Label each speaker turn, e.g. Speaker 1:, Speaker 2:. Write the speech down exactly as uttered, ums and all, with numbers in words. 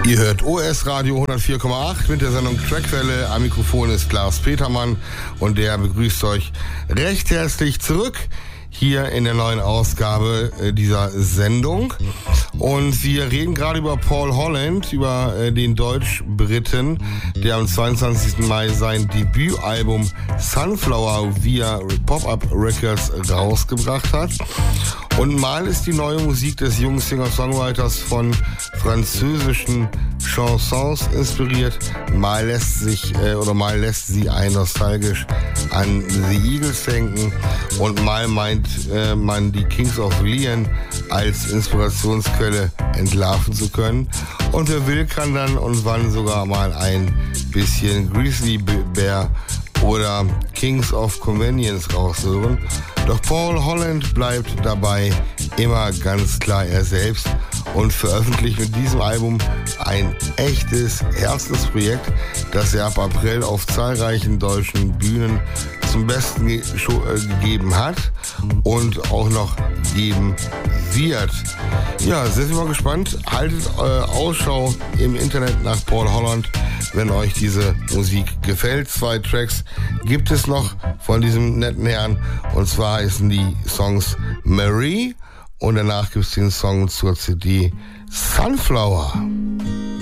Speaker 1: Ihr hört O S Radio hundertvier Komma acht mit der Sendung Trackwelle. Am Mikrofon ist Lars Petermann und der begrüßt euch recht herzlich zurück hier in der neuen Ausgabe dieser Sendung. Und wir reden gerade über Paul Holland, über den Deutsch-Briten, der am zweiundzwanzigsten Mai sein Debütalbum Sunflower via Pop-Up Records rausgebracht hat. Und mal ist die neue Musik des jungen Singer-Songwriters von französischen Chansons inspiriert, mal lässt sich äh, oder mal lässt sie ein nostalgisch an The Eagles denken und mal meint äh, man die Kings of Leon als Inspirationsquelle entlarven zu können. Und wer will, kann dann und wann sogar mal ein bisschen Grizzly Bear oder Kings of Convenience raushören. Doch Paul Holland bleibt dabei immer ganz klar er selbst und veröffentlicht mit diesem Album ein echtes Herzensprojekt, das er ab April auf zahlreichen deutschen Bühnen zum Besten ge- äh, gegeben hat und auch noch geben wird. Ja, sind wir mal gespannt. Haltet äh, Ausschau im Internet nach Paul Holland, wenn euch diese Musik gefällt. Zwei Tracks gibt es noch von diesem netten Herrn, und zwar heißen die Songs Marie und danach gibt es den Song zur C D Sunflower.